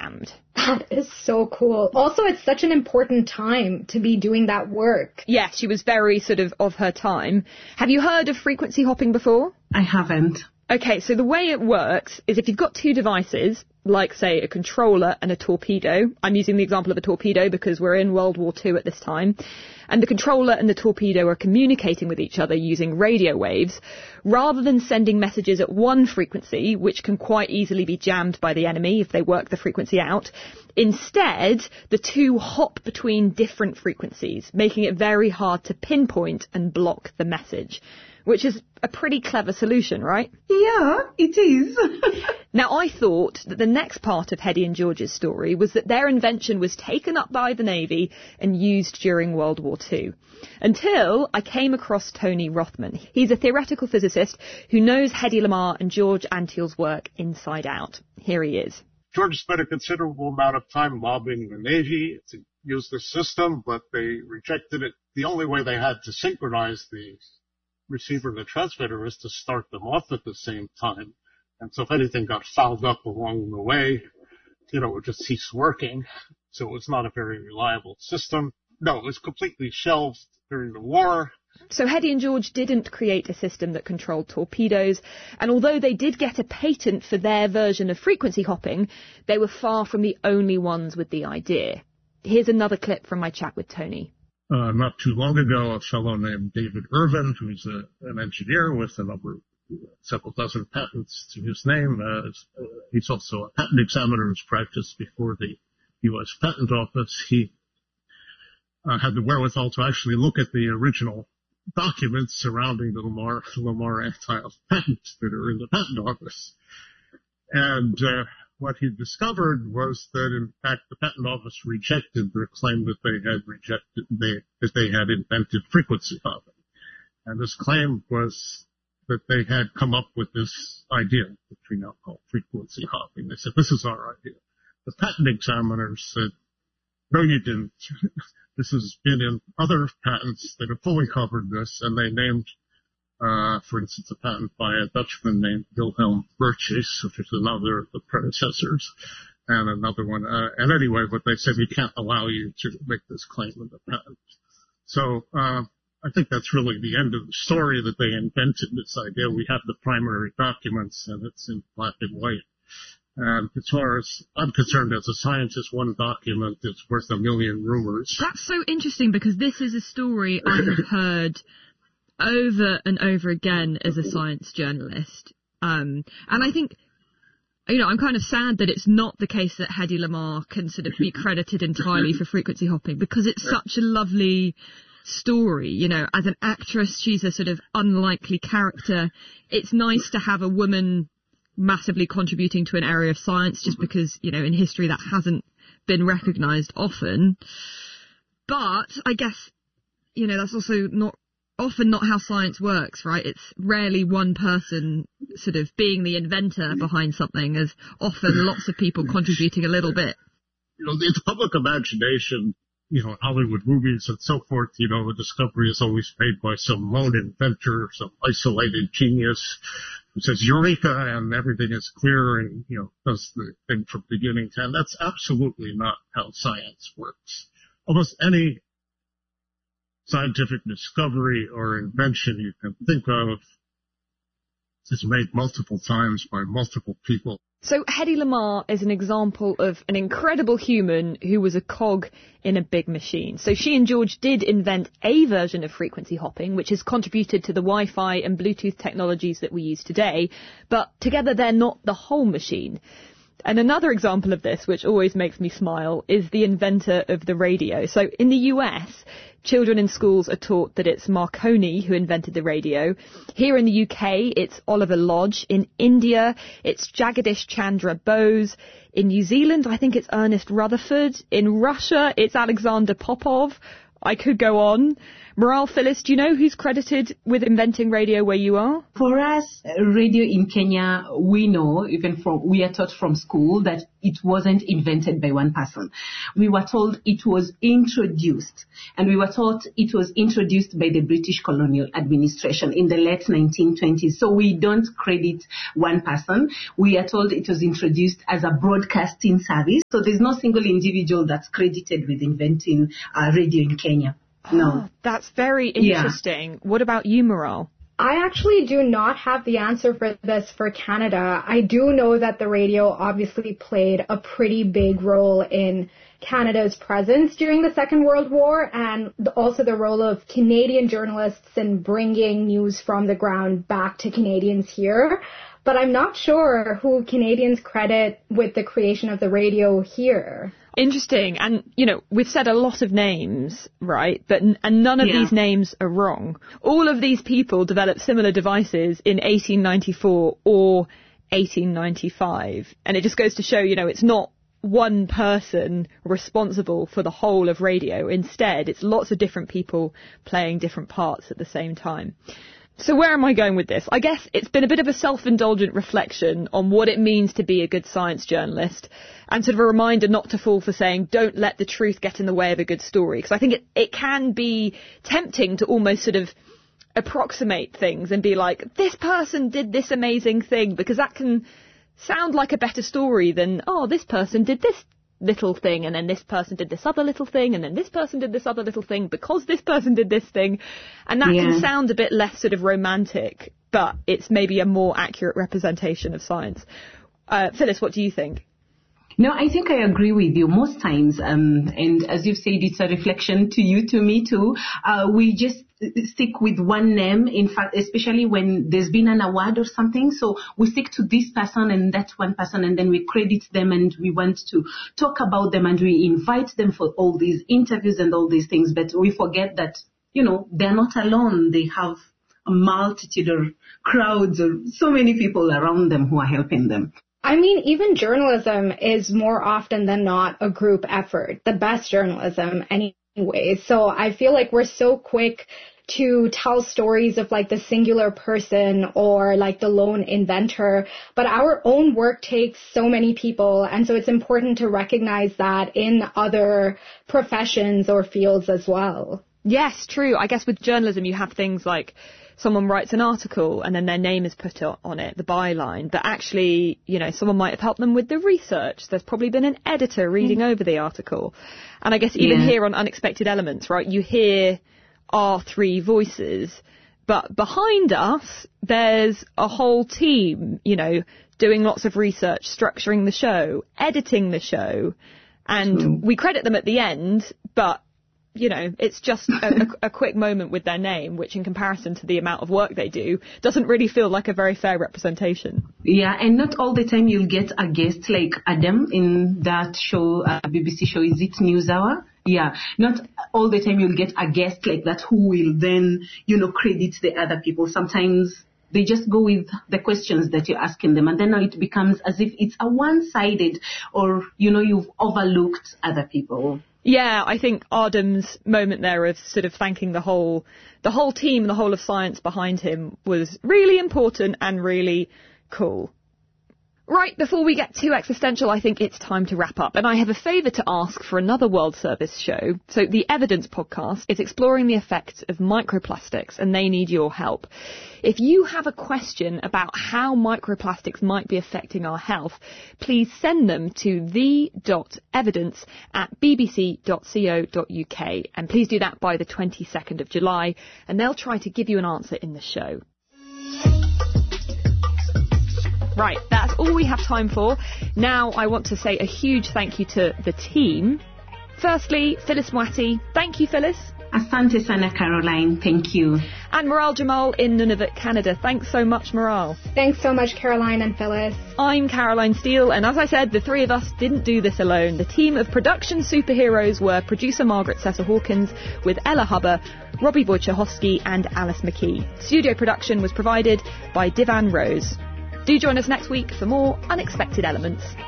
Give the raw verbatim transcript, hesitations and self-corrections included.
jammed. That is so cool. Also, it's such an important time to be doing that work. Yes, she was very sort of of her time. Have you heard of frequency hopping before? I haven't. Okay, so the way it works is if you've got two devices, like, say, a controller and a torpedo. I'm using the example of a torpedo because we're in World War Two at this time. And the controller and the torpedo are communicating with each other using radio waves. Rather than sending messages at one frequency, which can quite easily be jammed by the enemy if they work the frequency out, instead, the two hop between different frequencies, making it very hard to pinpoint and block the message. Which is a pretty clever solution, right? Yeah, it is. Now, I thought that the next part of Hedy and George's story was that their invention was taken up by the Navy and used during World War Two. Until I came across Tony Rothman. He's a theoretical physicist who knows Hedy Lamarr and George Antheil's work inside out. Here he is. George spent a considerable amount of time lobbying the Navy to use this system, but they rejected it. The only way they had to synchronize the receiver and the transmitter is to start them off at the same time. And so if anything got fouled up along the way, you know, it would just cease working. So it was not a very reliable system. No, it was completely shelved during the war. So Hedy and George didn't create a system that controlled torpedoes, and although they did get a patent for their version of frequency hopping, they were far from the only ones with the idea. Here's another clip from my chat with Tony. Uh, not too long ago, a fellow named David Irvin, who's a, an engineer with a number, several dozen patents to his name. Uh, uh, he's also a patent examiner who's practiced before the U S Patent Office. He uh, had the wherewithal to actually look at the original documents surrounding the Lamarr, Lamarr Antheil patents that are in the Patent Office. And uh, what he discovered was that, in fact, the Patent Office rejected their claim that they had rejected, they, that they had invented frequency hopping. And this claim was that they had come up with this idea, which we now call frequency hopping. They said, this is our idea. The patent examiners said, no, you didn't. This has been in other patents that have fully covered this, and they named Uh, for instance, a patent by a Dutchman named Wilhelm Birchis, which is another of the predecessors, and another one. Uh, and anyway, but they said we can't allow you to make this claim in the patent. So uh, I think that's really the end of the story, that they invented this idea. We have the primary documents, and it's in black and white. And as far as I'm concerned, as a scientist, one document is worth a million rumors. That's so interesting, because this is a story I have heard over and over again as a science journalist. Um, and I think, you know, I'm kind of sad that it's not the case that Hedy Lamarr can sort of be credited entirely for frequency hopping, because it's such a lovely story. You know, as an actress, she's a sort of unlikely character. It's nice to have a woman massively contributing to an area of science, just because, you know, in history that hasn't been recognised often. But I guess, you know, that's also not often not how science works, right? It's rarely one person sort of being the inventor behind something. There's often lots of people contributing a little bit. You know, in the public imagination, you know, Hollywood movies and so forth, you know, the discovery is always made by some lone inventor, some isolated genius who says Eureka, and everything is clear and, you know, does the thing from beginning to end. That's absolutely not how science works. Almost any scientific discovery or invention you can think of is made multiple times by multiple people. So Hedy Lamarr is an example of an incredible human who was a cog in a big machine. So she and George did invent a version of frequency hopping, which has contributed to the Wi-Fi and Bluetooth technologies that we use today, but together they're not the whole machine. And another example of this, which always makes me smile, is the inventor of the radio. So in the U S, children in schools are taught that it's Marconi who invented the radio. Here in the U K, it's Oliver Lodge. In India, it's Jagadish Chandra Bose. In New Zealand, I think it's Ernest Rutherford. In Russia, it's Alexander Popov. I could go on. Morale, Phyllis, do you know who's credited with inventing radio where you are? For us, radio in Kenya, we know, even from, we are taught from school that it wasn't invented by one person. We were told it was introduced, and we were taught it was introduced by the British colonial administration in the late nineteen twenties. So we don't credit one person. We are told it was introduced as a broadcasting service. So there's no single individual that's credited with inventing uh, radio in Kenya. No. Oh, that's very interesting. Yeah. What about you, Morale? I actually do not have the answer for this for Canada. I do know that the radio obviously played a pretty big role in Canada's presence during the Second World War, and also the role of Canadian journalists in bringing news from the ground back to Canadians here. But I'm not sure who Canadians credit with the creation of the radio here. Interesting. And, you know, we've said a lot of names, right? But and none of yeah. these names are wrong. All of these people developed similar devices in eighteen ninety-four or eighteen ninety-five. And it just goes to show, you know, it's not one person responsible for the whole of radio. Instead, it's lots of different people playing different parts at the same time. So where am I going with this? I guess it's been a bit of a self-indulgent reflection on what it means to be a good science journalist, and sort of a reminder not to fall for saying, don't let the truth get in the way of a good story. Because I think it, it can be tempting to almost sort of approximate things and be like, this person did this amazing thing, because that can sound like a better story than, oh, this person did this little thing, and then this person did this other little thing, and then this person did this other little thing because this person did this thing. And that yeah. can sound a bit less sort of romantic, but it's maybe a more accurate representation of science. Uh, Phyllis, what do you think? No, I think I agree with you most times. Um, and as you've said, it's a reflection to you, to me too. Uh, we just stick with one name, in fact, especially when there's been an award or something. So we stick to this person and that one person, and then we credit them and we want to talk about them and we invite them for all these interviews and all these things. But we forget that, you know, they're not alone. They have a multitude or crowds or so many people around them who are helping them. I mean, even journalism is more often than not a group effort, the best journalism anyway. So I feel like we're so quick to tell stories of like the singular person or like the lone inventor, but our own work takes so many people. And so it's important to recognize that in other professions or fields as well. Yes, true. I guess with journalism, you have things like someone writes an article and then their name is put on it, the byline, but actually, you know, someone might have helped them with the research. There's probably been an editor reading mm. over the article. And I guess even yeah. here on Unexpected Elements, right, you hear our three voices, but behind us, there's a whole team, you know, doing lots of research, structuring the show, editing the show, and mm. we credit them at the end, but you know, it's just a, a, a quick moment with their name, which in comparison to the amount of work they do, doesn't really feel like a very fair representation. Yeah, and not all the time you'll get a guest like Adam in that show, uh, B B C show, is it NewsHour? Yeah, not all the time you'll get a guest like that who will then, you know, credit the other people. Sometimes they just go with the questions that you're asking them, and then now it becomes as if it's a one-sided, or, you know, you've overlooked other people. Yeah, I think Adam's moment there of sort of thanking the whole, the whole team, the whole of science behind him was really important and really cool. Right, before we get too existential, I think it's time to wrap up. And I have a favour to ask for another World Service show. So the Evidence podcast is exploring the effects of microplastics, and they need your help. If you have a question about how microplastics might be affecting our health, please send them to the.evidence at bbc.co.uk. And please do that by the twenty-second of July, and they'll try to give you an answer in the show. Right, that's all we have time for. Now I want to say a huge thank you to the team. Firstly, Phyllis Mwati. Thank you, Phyllis. Asante sana, Caroline. Thank you. And Morale Jamal in Nunavut, Canada. Thanks so much, Morale. Thanks so much, Caroline and Phyllis. I'm Caroline Steele, and as I said, the three of us didn't do this alone. The team of production superheroes were producer Margaret Sessa-Hawkins with Ella Hubber, Robbie Wojciechowski and Alice McKee. Studio production was provided by Divan Rose. Do join us next week for more Unexpected Elements.